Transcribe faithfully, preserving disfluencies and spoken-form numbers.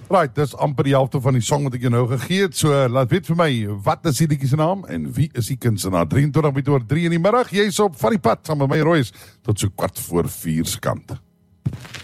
Right, dis amper die helfte van die song wat ek jou nou gegee het, so laat weet vir my, wat is die liedjie se naam en wie is die kunstenaar? drie en twintig minute oor drie in die middag, jy is op van die pad, saam met my Royce, tot so kwart voor vier se kant.